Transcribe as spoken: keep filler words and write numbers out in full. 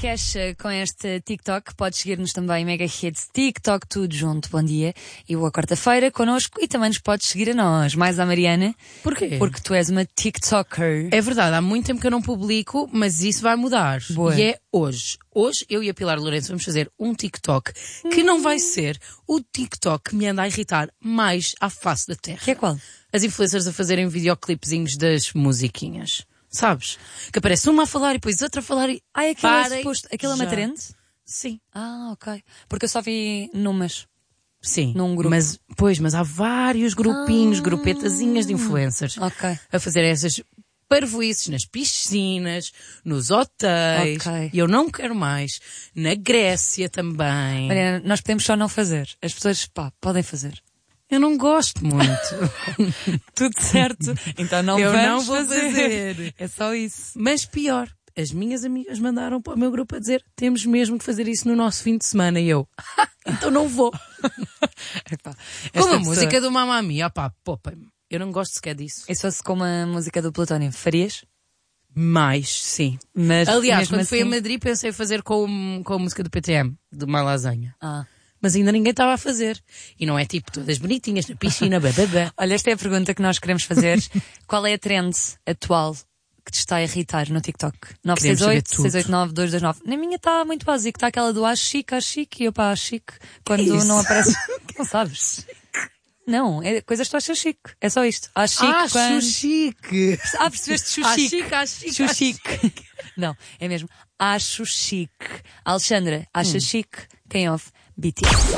Kesha com este TikTok. Podes seguir-nos também, Mega Hits TikTok, tudo junto. Bom dia. E boa quarta-feira connosco. E também nos podes seguir a nós, mais à Mariana. Porquê? Porque tu és uma TikToker. É verdade, há muito tempo que eu não publico, mas isso vai mudar. Boa. E é hoje. Hoje eu e a Pilar Lourenço vamos fazer um TikTok que não vai ser o TikTok que me anda a irritar mais à face da terra. Que é qual? As influencers a fazerem videoclipezinhos das musiquinhas. Sabes? Que aparece uma a falar e depois outra a falar e... Ah, é aquele é Parem suposto. Aquele é uma já. trend? Sim. Ah, ok. Porque eu só vi numas. Sim. Num grupo. Mas, pois, mas há vários grupinhos, Ah. grupetazinhas de influencers Ok. a fazer essas parvoices nas piscinas, nos hotéis. Ok. E eu não quero mais. Na Grécia também. Mariana, nós podemos só não fazer. As pessoas, pá, podem fazer. Eu não gosto muito. Tudo certo. Então não Eu vamos não vou fazer. fazer. É só isso. Mas pior, as minhas amigas mandaram para o meu grupo a dizer temos mesmo que fazer isso no nosso fim de semana. E eu, então não vou. Epá, Como esta a pessoa- música do Mamma Mia, opá, poupem-me. Eu não gosto sequer disso. E se fosse como a música do Plutónio, farias? Mais, sim. Mas, Aliás, mesmo quando fui a assim- Madrid pensei em fazer com, com a música do P T M, de uma lasanha. Ah. Mas ainda ninguém estava a fazer. E não é tipo todas bonitinhas na piscina, bababá. Olha, esta é a pergunta que nós queremos fazer. Qual é a trend atual que te está a irritar no TikTok? nove seis saber oito, tudo. seis oito nove, dois dois nove. Na minha está muito básico. Está aquela do acho chique, acho chique. E eu pá, acho chique. Quando isso? não aparece... Não sabes? Não, é coisas que tu achas chique. É só isto. Acho chique Acho quando... chique. Ah, percebeste Acho chuchique? chique, acho chique, Chuchique. acho chique. Não, é mesmo. Acho chique. Alexandra, acha chique? Quem ouve? B T S.